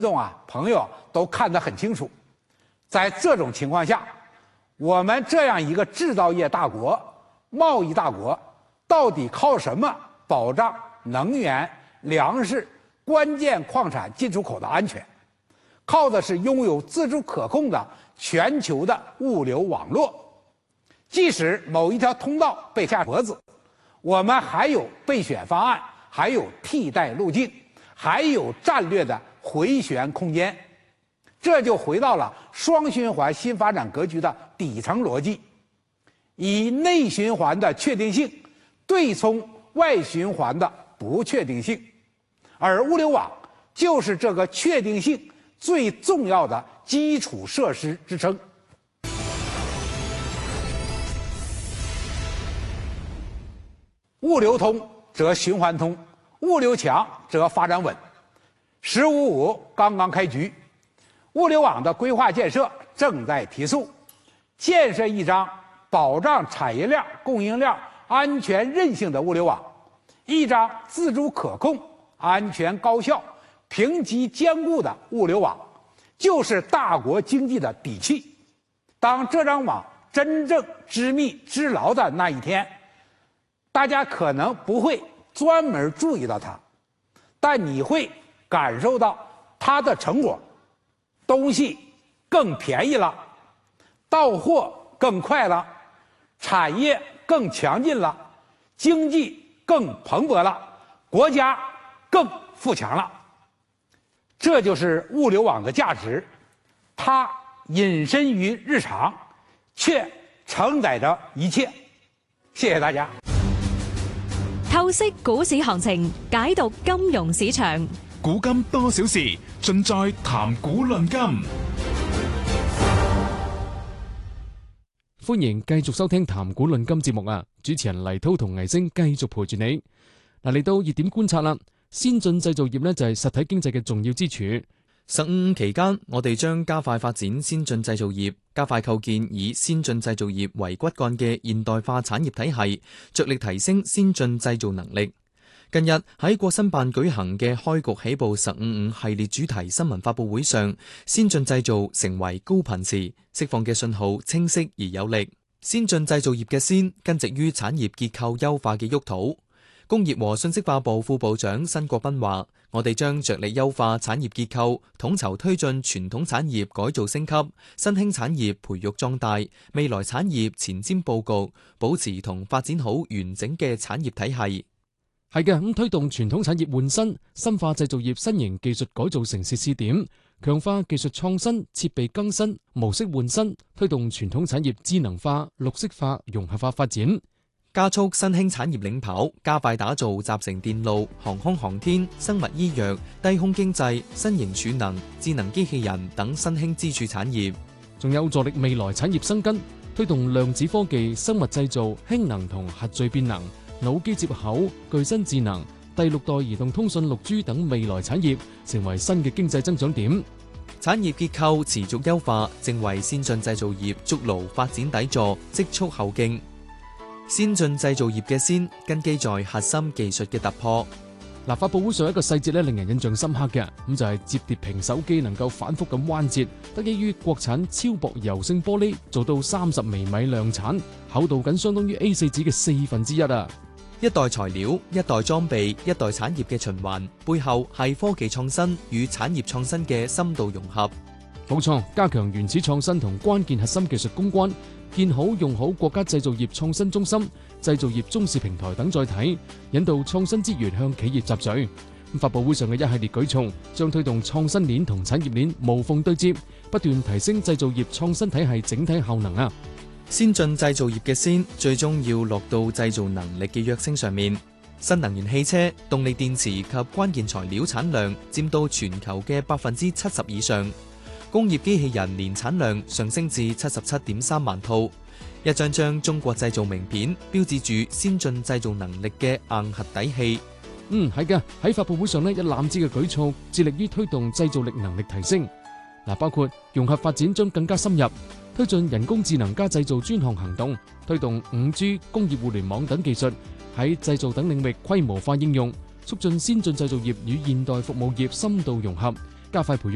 朋友都看得很清楚。在这种情况下，我们这样一个制造业大国、贸易大国，到底靠什么保障能源、粮食、关键矿产进出口的安全？靠的是拥有自主可控的全球的物流网络。即使某一条通道被卡脖子，我们还有备选方案，还有替代路径，还有战略的回旋空间。这就回到了双循环新发展格局的底层逻辑，以内循环的确定性对冲外循环的不确定性，而物流网就是这个确定性最重要的基础设施支撑。物流通则循环通，物流强则发展稳。“15+5”刚刚开局，物流网的规划建设正在提速，建设一张保障产业链、供应链安全韧性的物流网，一张自主可控、安全高效、评级坚固的物流网，就是大国经济的底气。当这张网真正织密织牢的那一天，大家可能不会专门注意到它，但你会感受到它的成果。东西更便宜了，到货更快了，产业更强劲了，经济更蓬勃了，国家更富强了。这就是物流网的价值，它隐身于日常，却承载着一切。谢谢大家。 透析股市行情，解讀金融市場。 古今多少事，盡在談股論金。 歡迎繼續收聽談股論金節目啊！主持人黎滔同倪星繼續陪住你。嚟到熱點觀察啦，先進製造業呢就係實體經濟嘅重要支柱。 15期間，我哋將加快發展先進製造業，加快構建以先進製造業為骨幹嘅現代化產業體系，着力提升先進製造能力。近日喺國新辦舉行嘅開局起步15+5系列主題新聞發佈會上，先進製造成為高頻詞，釋放嘅信號清晰而有力。先進製造業嘅先根植於產業結構優化嘅沃土。工業和信息化部副部長辛國斌話：我哋將着力優化產業結構，統籌推進傳統產業改造升級，新興產業培育壯大，未來產業前瞻佈局，保持同發展好完整嘅產業體系。 係嘅，咁推動傳統產業換新，深化製造業新型技術改造城市試點，強化技術創新、設備更新、模式換新，推動傳統產業智能化、綠色化、融合化發展。 加速新興產業領跑，加快打造集成電路、航空航天、生物醫藥、低空經濟、新型儲能、智能機器人等新興支柱產業， 仲有助力未來產業生根，推動量子科技、生物製造、氫能同核聚變能、腦機接口、具身智能、第6代移動通訊 6G 等未來產業，成為新嘅經濟增長點。 產業結構持續優化，正為先進製造業築牢發展底座，積蓄後勁。先進製造業嘅先根基在核心技術嘅突破。 發佈會上一個細節令人印象深刻嘅，咁就係摺疊屏手機能夠反覆咁彎折，得益於國產超薄柔性玻璃，做到30微米量產，厚度僅相當於 A4 紙嘅1/4啊！ 一代材料、一代裝備、一代產業嘅循環，背後係科技創新與產業創新嘅深度融合。 冇錯，加強原始創新同關鍵核心技術攻關，建好用好國家製造業創新中心、製造業中試平台等載體，引導創新資源向企業集聚。發佈會上嘅一系列舉措，將推動創新鏈同產業鏈無縫對接，不斷提升製造業創新體系整體效能啊！ 先進製造業嘅先，最終要落到製造能力嘅躍升上面。新能源汽車、動力電池及關鍵材料產量佔到全球嘅70%以上。工業機器人年產量上升至77.3萬套，一張張中國製造名片標誌住先進製造能力嘅硬核底氣。 係嘅，喺發佈會上一攬子嘅舉措，致力於推動製造力能力提升。包括融合發展將更加深入，推進人工智能加製造專項行動，推動5G、工業互聯網等技術喺製造等領域規模化應用，促進先進製造業與現代服務業深度融合，加快培育